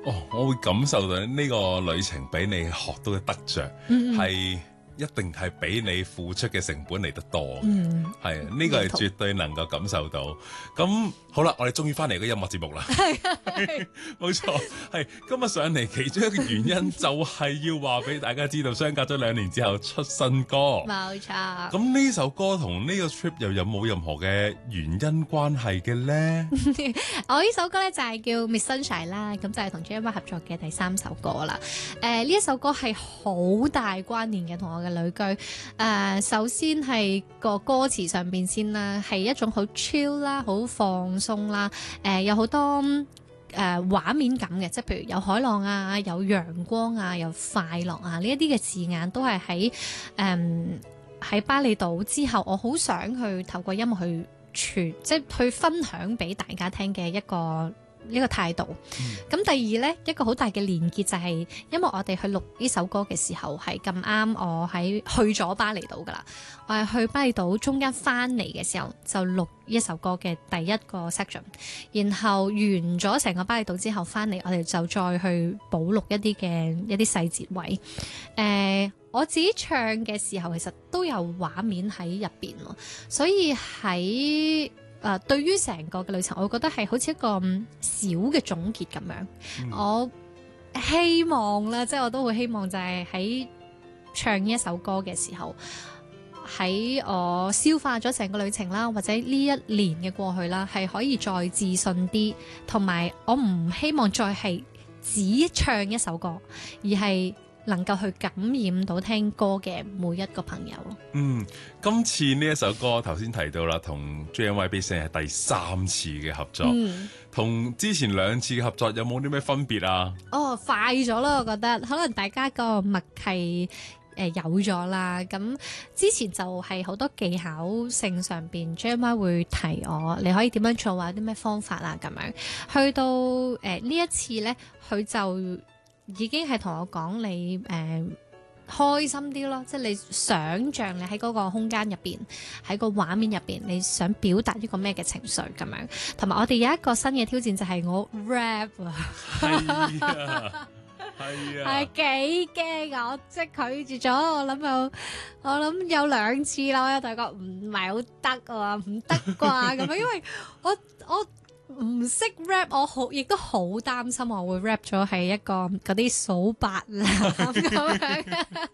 我會感受到呢個旅程俾你學到嘅得着係一定係比你付出嘅成本嚟得多，係呢個係絕對能夠感受到。咁好啦，我哋終於翻嚟個音樂節目啦，冇錯，係今日上嚟其中一個原因就係要話俾大家知道，相隔咗2年之後出新歌， 冇錯。 咁呢首歌同呢個 trip 又有冇任何嘅原因關係嘅咧？ 我呢首歌咧就係叫 Miss Sunshine 啦，咁就係同 JY 合作嘅第3首歌啦。呢一首歌係好大關聯嘅，同我嘅旅居。首先係個歌詞上邊先啦，係一種好 chill 啦，好放鬆啦，有好多畫面感嘅，即係譬如有海浪啊，有陽光啊，有快樂啊，呢一啲嘅字眼都係喺巴厘島之後，我好想去透過音樂去即係去分享俾大家聽嘅一個態度。咁第二呢，一個好大嘅連結就係，因為我哋去錄呢首歌嘅時候係咁啱，我去咗巴厘島噶啦，我係去巴厘島中間翻嚟嘅時候就錄呢首歌嘅第一個 section， 然後完咗成個巴厘島之後翻嚟，我哋就再去補錄一啲細節位。我自己唱嘅時候，其實都有畫面喺入邊咯，所以喺對於成個嘅旅程，我覺得係好似一個小嘅總結咁樣。我希望啦，即係我都會希望就係喺唱呢一首歌嘅時候，喺我消化咗成個旅程啦，或者呢1年嘅過去啦，係可以再自信啲，同埋我唔希望再係只唱一首歌，而係能夠去感染到聽歌嘅每一個朋友。 今次呢一首歌頭先提到啦，同 JNYB 係第3次嘅合作，同之前2次嘅合作有冇啲咩分別啊？ 快咗啦，我覺得可能大家個默契有咗啦。咁之前就係好多技巧性上邊 JY 會提我，你可以點樣做啊，啲咩方法啊咁樣。去到呢一次呢，佢就已經係同我講，你開心啲咯，即係你想像你喺嗰個空間入邊，喺個畫面入邊，你想表達一個咩嘅情緒咁樣。同埋我哋有一個新嘅挑戰就係我 rap 啊，係幾驚啊！我即係拒絕咗，我諗有2次啦，我有同佢講唔係好得啊，唔得啩咁樣，因為我唔識 rap， 亦都好擔心我會 rap 咗係一個嗰啲數白男咁樣。